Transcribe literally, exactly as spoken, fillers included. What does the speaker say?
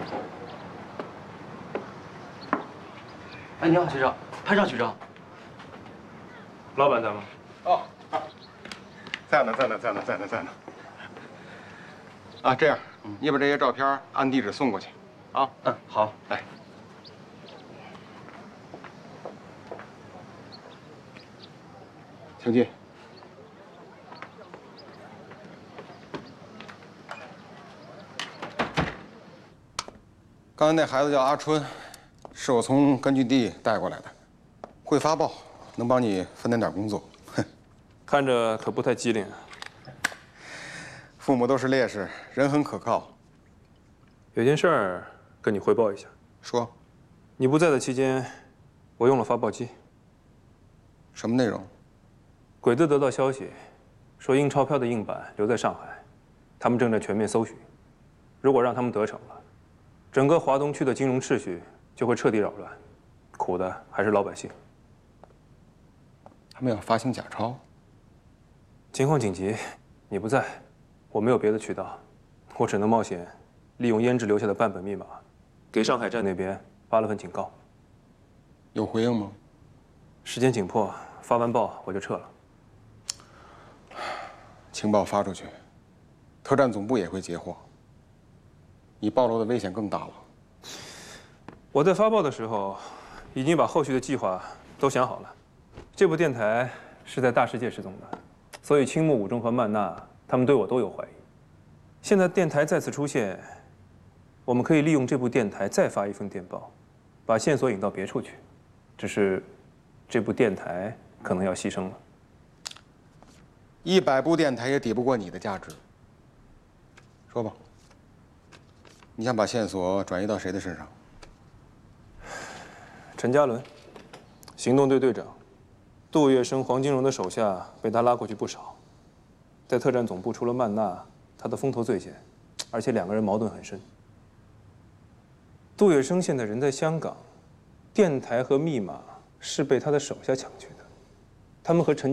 哎，你好，局长，潘少局长。 老板在吗？ 哦，在呢，在呢，在呢，在呢，在呢。啊，这样，你把这些照片按地址送过去，啊。 嗯，好， 来。请进。刚才那孩子叫阿春，是我从根据地带过来的，会发报，能帮你分担点工作。哼， 看着可不太机灵。 父母都是烈士，人很可靠。 有件事儿跟你汇报一下。 说， 你不在的期间，我用了发报机。 什么内容？ 鬼子得到消息，说印钞票的印版留在上海，他们正在全面搜寻。如果让他们得逞了，整个华东区的金融秩序就会彻底扰乱，苦的还是老百姓。 他们要发行假钞。 情况紧急，你不在，我没有别的渠道，我只能冒险，利用胭脂留下的半本密码，给上海站那边发了份警告。 有回应吗？ 时间紧迫，发完报我就撤了。 情报发出去，特战总部也会截获。你暴露的危险更大了。 我在发报的时候，已经把后续的计划都想好了。这部电台是在大世界失踪的，所以青木武中和曼娜他们对我都有怀疑。现在电台再次出现，我们可以利用这部电台再发一份电报，把线索引到别处去。只是，这部电台可能要牺牲了。 一百部电台也抵不过你的价值。说吧，你想把线索转移到谁的身上？ 陈嘉伦，行动队队长，杜月笙、黄金荣的手下被他拉过去不少。在特战总部，除了曼娜，他的风头最显，而且两个人矛盾很深。杜月笙现在人在香港，电台和密码是被他的手下抢去的，他们和陈。